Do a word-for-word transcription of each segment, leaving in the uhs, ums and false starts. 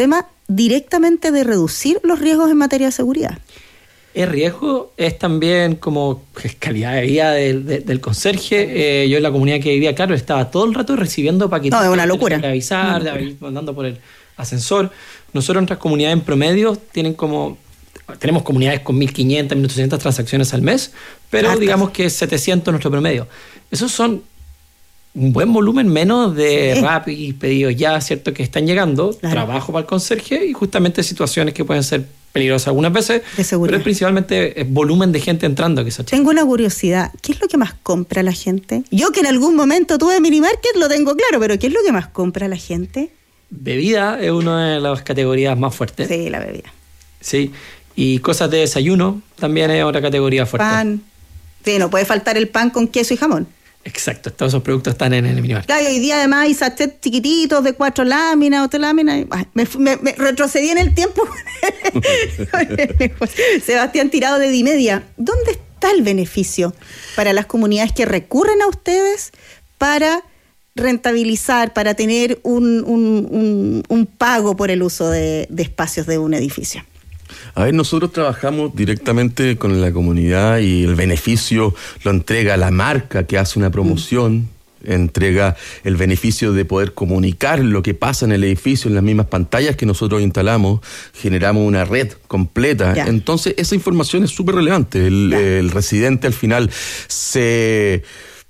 tema directamente de reducir los riesgos en materia de seguridad. El riesgo es también como calidad de vida del, del, del conserje. Eh, yo en la comunidad que vivía, claro, estaba todo el rato recibiendo paquetes. No, es una locura. De avisar, no, de andando por el ascensor. Nosotros, nuestras comunidades en promedio, tienen como... Tenemos comunidades con mil quinientas, mil ochocientas transacciones al mes, pero Hartas. digamos que setecientos nuestro promedio. Esos son un buen volumen menos de sí. rap y pedidos ya, ¿cierto? Que están llegando, claro. Trabajo para el conserje y justamente situaciones que pueden ser peligrosas algunas veces, pero es principalmente es volumen de gente entrando. Que Tengo una curiosidad, ¿qué es lo que más compra la gente? Yo que en algún momento tuve minimarket lo tengo claro, pero ¿qué es lo que más compra la gente? Bebida es una de las categorías más fuertes. Sí, la bebida. Sí, y cosas de desayuno también es otra categoría fuerte. Pan, sí, no puede faltar el pan con queso y jamón. Exacto, todos esos productos están en el minimarket. Claro, hoy día además hay sachets chiquititos de cuatro láminas, otra lámina. Me, me, me retrocedí en el tiempo. Sebastián Tirado de Dimedia, ¿dónde está el beneficio para las comunidades que recurren a ustedes para rentabilizar, para tener un, un, un, un pago por el uso de, de espacios de un edificio? A ver, nosotros trabajamos directamente con la comunidad y el beneficio lo entrega la marca que hace una promoción, mm. entrega el beneficio de poder comunicar lo que pasa en el edificio en las mismas pantallas que nosotros instalamos, generamos una red completa. Ya. Entonces, esa información es súper relevante. El, el residente al final se...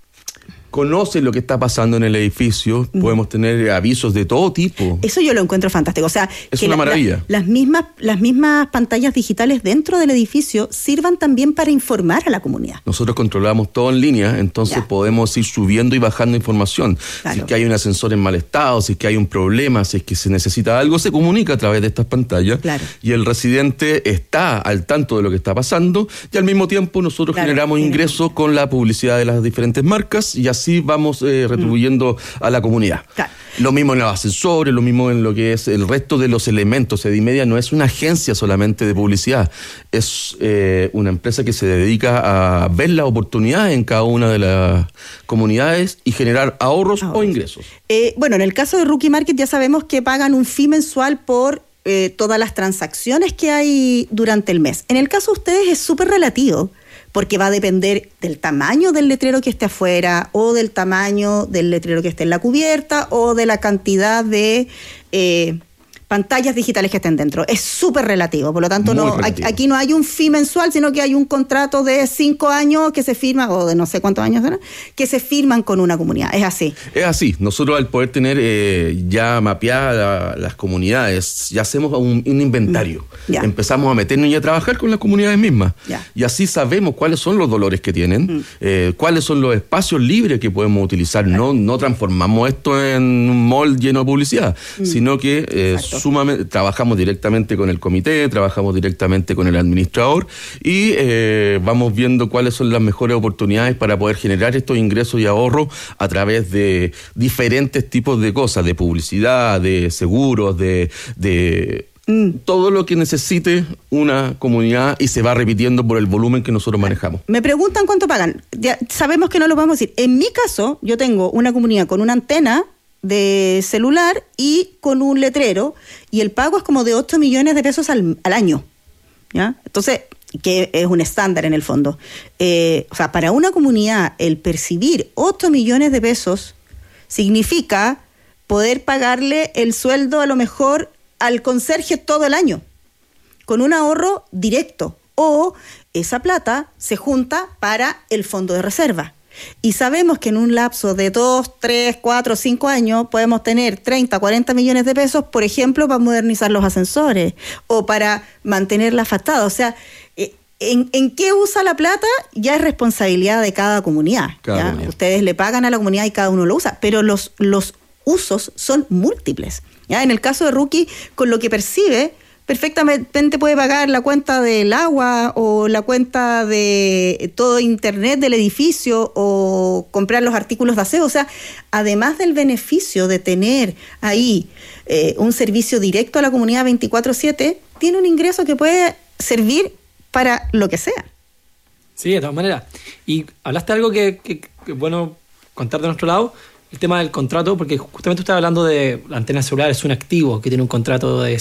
conoce lo que está pasando en el edificio, mm. podemos tener avisos de todo tipo. Eso yo lo encuentro fantástico. O sea, es que una la, maravilla. La, las, mismas, las mismas pantallas digitales dentro del edificio sirvan también para informar a la comunidad. Nosotros controlamos todo en línea, entonces ya. podemos ir subiendo y bajando información. Claro. Si es que hay un ascensor en mal estado, si es que hay un problema, si es que se necesita algo, se comunica a través de estas pantallas. Claro. Y el residente está al tanto de lo que está pasando y al mismo tiempo nosotros claro. generamos sí. ingresos con la publicidad de las diferentes marcas y así Así vamos eh, retribuyendo mm. a la comunidad. Claro. Lo mismo en los ascensores, lo mismo en lo que es el resto de los elementos. Edimedia no es una agencia solamente de publicidad, es eh, una empresa que se dedica a ver las oportunidades en cada una de las comunidades y generar ahorros Ahorros. o ingresos. Eh, bueno, en el caso de Rookie Market ya sabemos que pagan un fee mensual por eh, todas las transacciones que hay durante el mes. En el caso de ustedes es súper relativo, porque va a depender del tamaño del letrero que esté afuera, o del tamaño del letrero que esté en la cubierta, o de la cantidad de eh, pantallas digitales que estén dentro. Es súper relativo, por lo tanto no relativo. Aquí no hay un fee mensual, sino que hay un contrato de cinco años que se firma, o de no sé cuántos años, ¿no? que se firman con una comunidad. Es así. Es así. Nosotros al poder tener eh, ya mapeadas las comunidades, ya hacemos un, un inventario. Ya. Empezamos a meternos y a trabajar con las comunidades mismas. Ya. Y así sabemos cuáles son los dolores que tienen, mm. eh, cuáles son los espacios libres que podemos utilizar. Claro. No, no transformamos esto en un mall lleno de publicidad, mm. sino que eh, sumamente, trabajamos directamente con el comité, trabajamos directamente con el administrador y eh, vamos viendo cuáles son las mejores oportunidades para poder generar estos ingresos y ahorros a través de diferentes tipos de cosas, de publicidad, de seguros, de... de Mm. todo lo que necesite una comunidad y se va repitiendo por el volumen que nosotros manejamos. Me preguntan cuánto pagan. Ya sabemos que no lo vamos a decir. En mi caso, yo tengo una comunidad con una antena de celular y con un letrero y el pago es como de ocho millones de pesos al, al año. ¿Ya? Entonces, que es un estándar en el fondo. Eh, o sea, para una comunidad el percibir ocho millones de pesos significa poder pagarle el sueldo a lo mejor al conserje todo el año, con un ahorro directo, o esa plata se junta para el fondo de reserva. Y sabemos que en un lapso de dos, tres, cuatro, cinco años podemos tener treinta, cuarenta millones de pesos, por ejemplo, para modernizar los ascensores o para mantener la fachada. O sea, ¿en, en qué usa la plata? Ya es responsabilidad de cada comunidad. Cada ¿ya? comunidad. Ustedes le pagan a la comunidad y cada uno lo usa, pero los, los usos son múltiples. ¿Ya? En el caso de Rookie, con lo que percibe, perfectamente puede pagar la cuenta del agua o la cuenta de todo internet del edificio o comprar los artículos de aseo. O sea, además del beneficio de tener ahí eh, un servicio directo a la comunidad veinticuatro siete, tiene un ingreso que puede servir para lo que sea. Sí, de todas maneras. Y hablaste de algo que, que, que bueno contar de nuestro lado, el tema del contrato, porque justamente usted hablando de la antena celular, es un activo que tiene un contrato de